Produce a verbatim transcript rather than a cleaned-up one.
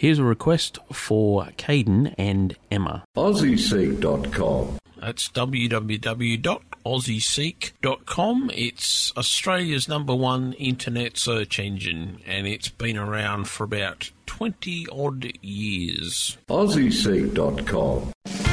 Here's a request for Caden and Emma. Aussie Seek dot com. That's w w w dot aussie seek dot com. It's Australia's number one internet search engine, and it's been around for about twenty odd years. Aussie Seek dot com.